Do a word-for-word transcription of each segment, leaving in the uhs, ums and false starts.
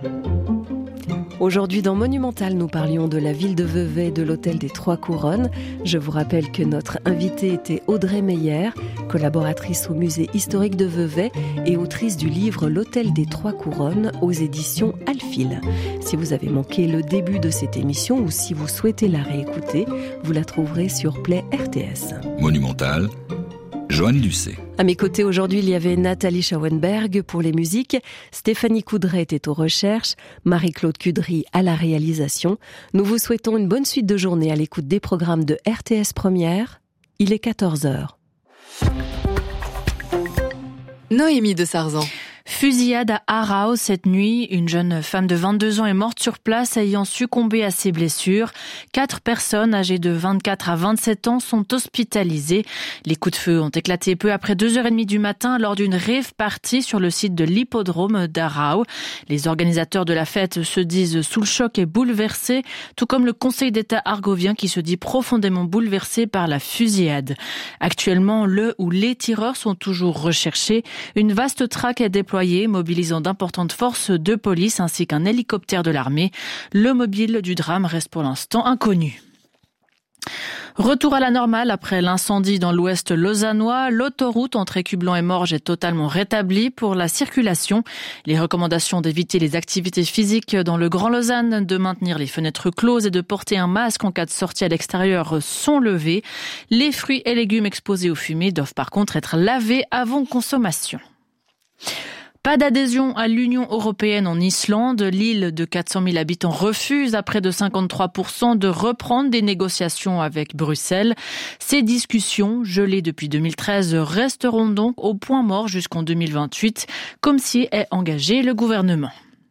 Aujourd'hui dans Monumental, nous parlions de la ville de Vevey et de l'hôtel des Trois Couronnes. Je vous rappelle que notre invitée était Audrey Meyer, collaboratrice au musée historique de Vevey et autrice du livre L'hôtel des Trois Couronnes aux éditions Alphil. Si vous avez manqué le début de cette émission ou si vous souhaitez la réécouter, vous la trouverez sur Play R T S. Monumental, Joanne Lucet. À mes côtés aujourd'hui, il y avait Nathalie Schauenberg pour les musiques, Stéphanie Coudray était aux recherches, Marie-Claude Cudry à la réalisation. Nous vous souhaitons une bonne suite de journée à l'écoute des programmes de R T S Première. Il est quatorze heures. Noémie de Sarzan. Fusillade à Aarau cette nuit. Une jeune femme de vingt-deux ans est morte sur place ayant succombé à ses blessures. Quatre personnes âgées de vingt-quatre à vingt-sept ans sont hospitalisées. Les coups de feu ont éclaté peu après deux heures trente du matin lors d'une rave party sur le site de l'hippodrome d'Aarau. Les organisateurs de la fête se disent sous le choc et bouleversés, tout comme le Conseil d'État argovien qui se dit profondément bouleversé par la fusillade. Actuellement, le ou les tireurs sont toujours recherchés. Une vaste traque est déployée mobilisant d'importantes forces de police ainsi qu'un hélicoptère de l'armée. Le mobile du drame reste pour l'instant inconnu. Retour à la normale après l'incendie dans l'ouest lausannois. L'autoroute entre Écublens et Morges est totalement rétablie pour la circulation. Les recommandations d'éviter les activités physiques dans le Grand Lausanne, de maintenir les fenêtres closes et de porter un masque en cas de sortie à l'extérieur sont levées. Les fruits et légumes exposés aux fumées doivent par contre être lavés avant consommation. Pas d'adhésion à l'Union européenne en Islande. L'île de quatre cent mille habitants refuse à près de cinquante-trois pour cent de reprendre des négociations avec Bruxelles. Ces discussions, gelées depuis deux mille treize, resteront donc au point mort jusqu'en deux mille vingt-huit, comme s'y est engagé le gouvernement.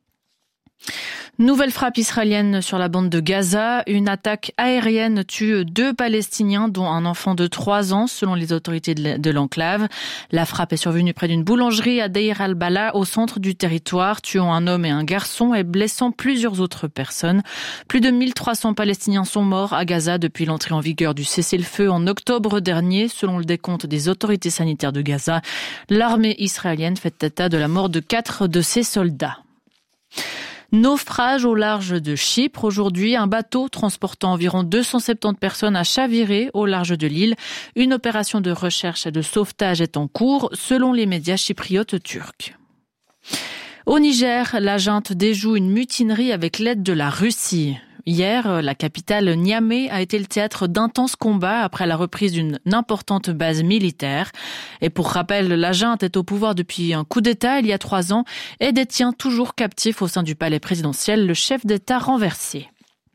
Nouvelle frappe israélienne sur la bande de Gaza. Une attaque aérienne tue deux Palestiniens, dont un enfant de trois ans, selon les autorités de l'enclave. La frappe est survenue près d'une boulangerie à Deir al-Bala, au centre du territoire, tuant un homme et un garçon et blessant plusieurs autres personnes. Plus de mille trois cents Palestiniens sont morts à Gaza depuis l'entrée en vigueur du cessez-le-feu en octobre dernier, selon le décompte des autorités sanitaires de Gaza. L'armée israélienne fait état de la mort de quatre de ses soldats. Naufrage au large de Chypre. Aujourd'hui, un bateau transportant environ deux cent soixante-dix personnes a chaviré au large de l'île. Une opération de recherche et de sauvetage est en cours, selon les médias chypriotes turcs. Au Niger, la junte déjoue une mutinerie avec l'aide de la Russie. Hier, la capitale Niamey a été le théâtre d'intenses combats après la reprise d'une importante base militaire. Et pour rappel, la junte est au pouvoir depuis un coup d'État il y a trois ans et détient toujours captif au sein du palais présidentiel le chef d'État renversé.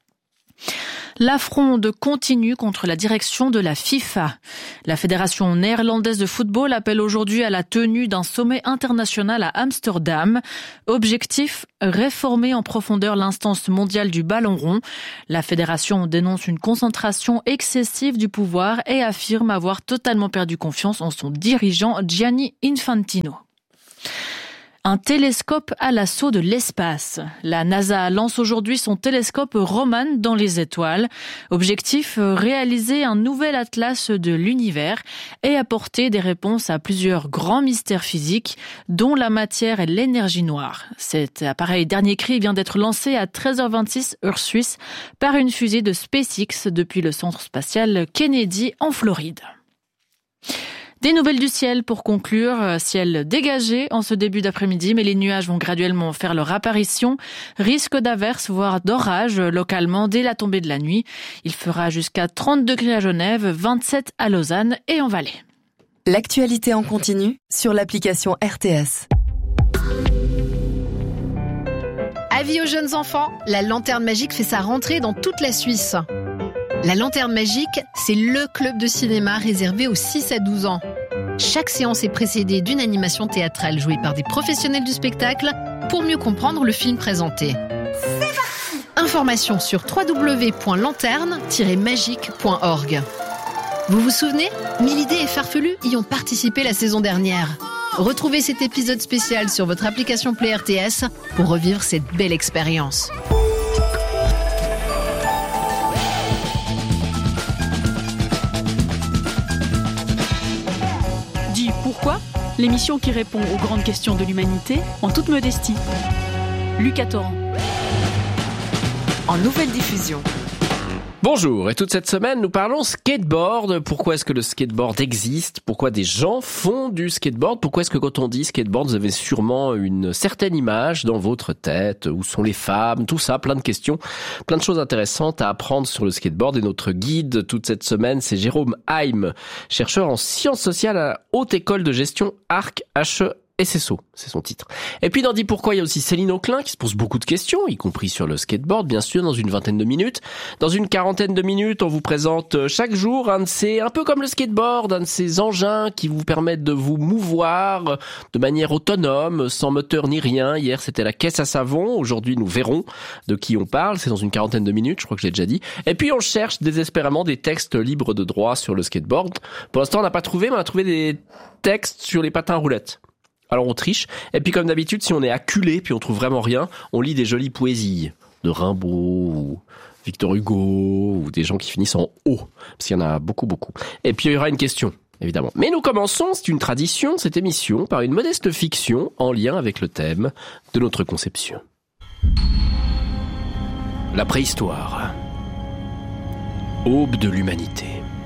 La fronde continue contre la direction de la FIFA. La Fédération néerlandaise de football appelle aujourd'hui à la tenue d'un sommet international à Amsterdam. Objectif, réformer en profondeur l'instance mondiale du ballon rond. La fédération dénonce une concentration excessive du pouvoir et affirme avoir totalement perdu confiance en son dirigeant Gianni Infantino. Un télescope à l'assaut de l'espace. La NASA lance aujourd'hui son télescope Roman dans les étoiles. Objectif, réaliser un nouvel atlas de l'univers et apporter des réponses à plusieurs grands mystères physiques, dont la matière et l'énergie noire. Cet appareil dernier cri vient d'être lancé à treize heures vingt-six heure suisse par une fusée de SpaceX depuis le centre spatial Kennedy en Floride. Des nouvelles du ciel pour conclure. Ciel dégagé en ce début d'après-midi, mais les nuages vont graduellement faire leur apparition. Risque d'averses, voire d'orage localement dès la tombée de la nuit. Il fera jusqu'à trente degrés à Genève, vingt-sept à Lausanne et en Valais. L'actualité en continu sur l'application R T S. Avis aux jeunes enfants, la Lanterne Magique fait sa rentrée dans toute la Suisse. La Lanterne Magique, c'est le club de cinéma réservé aux six à douze ans. Chaque séance est précédée d'une animation théâtrale jouée par des professionnels du spectacle pour mieux comprendre le film présenté. C'est parti ! Informations sur w w w point lanterne tiret magique point org. Vous vous souvenez ? Milidé et Farfelu y ont participé la saison dernière. Retrouvez cet épisode spécial sur votre application Play R T S pour revivre cette belle expérience. Dis pourquoi ? L'émission qui répond aux grandes questions de l'humanité en toute modestie. Lucas Torrent. En nouvelle diffusion. Bonjour, et toute cette semaine nous parlons skateboard. Pourquoi est-ce que le skateboard existe? Pourquoi des gens font du skateboard? Pourquoi est-ce que quand on dit skateboard, vous avez sûrement une certaine image dans votre tête? Où sont les femmes? Tout ça, plein de questions, plein de choses intéressantes à apprendre sur le skateboard. Et notre guide toute cette semaine, c'est Jérôme Heim, chercheur en sciences sociales à la Haute École de Gestion Arc H E S S O, c'est son titre. Et puis dans Dis Pourquoi, il y a aussi Céline Auclin qui se pose beaucoup de questions, y compris sur le skateboard, bien sûr, dans une vingtaine de minutes. Dans une quarantaine de minutes, on vous présente chaque jour un de ces, un peu comme le skateboard, un de ces engins qui vous permettent de vous mouvoir de manière autonome, sans moteur ni rien. Hier, c'était la caisse à savon. Aujourd'hui, nous verrons de qui on parle. C'est dans une quarantaine de minutes, je crois que je l'ai déjà dit. Et puis, on cherche désespérément des textes libres de droit sur le skateboard. Pour l'instant, on n'a pas trouvé, mais on a trouvé des textes sur les patins à roulettes. Alors on triche, et puis comme d'habitude, si on est acculé puis on trouve vraiment rien, on lit des jolies poésies de Rimbaud ou Victor Hugo ou des gens qui finissent en O, parce qu'il y en a beaucoup beaucoup. Et puis il y aura une question, évidemment. Mais nous commençons, c'est une tradition, cette émission, par une modeste fiction en lien avec le thème de notre conception. La préhistoire. Aube de l'humanité.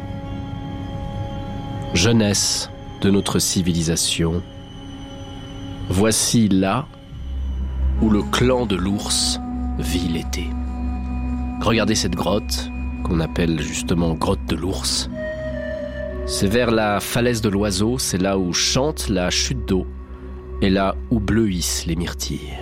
Jeunesse de notre civilisation. Voici là où le clan de l'ours vit l'été. Regardez cette grotte, qu'on appelle justement grotte de l'ours. C'est vers la falaise de l'oiseau, c'est là où chante la chute d'eau, et là où bleuissent les myrtilles.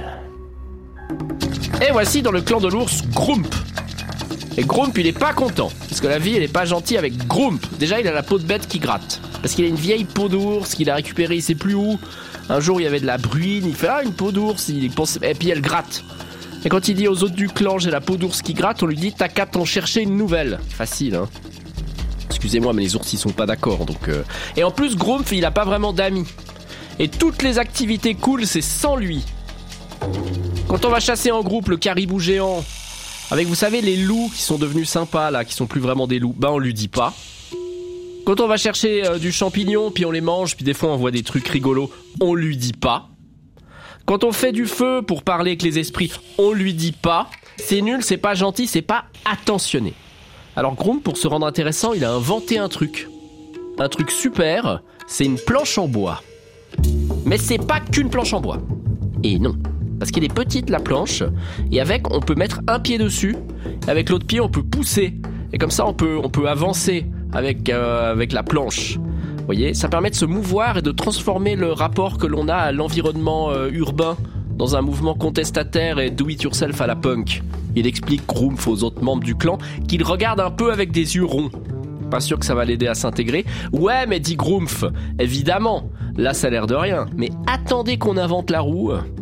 Et voici dans le clan de l'ours, Grump. Et Grump, il est pas content, parce que la vie, elle est pas gentille avec Grump. Déjà, il a la peau de bête qui gratte, parce qu'il a une vieille peau d'ours qu'il a récupérée, il sait plus où. Un jour, il y avait de la bruine, il fait « Ah, une peau d'ours !» il pense, et puis elle gratte. Et quand il dit aux autres du clan « J'ai la peau d'ours qui gratte », on lui dit « T'as qu'à t'en chercher une nouvelle !» Facile, hein. Excusez-moi, mais les ours, ils sont pas d'accord, donc... Euh... Et en plus, Grumpf, il a pas vraiment d'amis. Et toutes les activités cool, c'est sans lui. Quand on va chasser en groupe le caribou géant, avec, vous savez, les loups qui sont devenus sympas, là, qui sont plus vraiment des loups, ben on lui dit pas. Quand on va chercher euh, du champignon, puis on les mange, puis des fois on voit des trucs rigolos, on lui dit pas. Quand on fait du feu pour parler avec les esprits, on lui dit pas. C'est nul, c'est pas gentil, c'est pas attentionné. Alors Grump, pour se rendre intéressant, il a inventé un truc. Un truc super, c'est une planche en bois. Mais c'est pas qu'une planche en bois. Et non, parce qu'elle est petite la planche, et avec on peut mettre un pied dessus, et avec l'autre pied on peut pousser. Et comme ça on peut, on peut avancer avec, euh, avec la planche. Vous voyez, ça permet de se mouvoir et de transformer le rapport que l'on a à l'environnement euh, urbain dans un mouvement contestataire et do-it-yourself à la punk. Il explique Grumpf aux autres membres du clan qu'il regarde un peu avec des yeux ronds. Pas sûr que ça va l'aider à s'intégrer. Ouais, mais dit Grumpf, évidemment, là ça a l'air de rien. Mais attendez qu'on invente la roue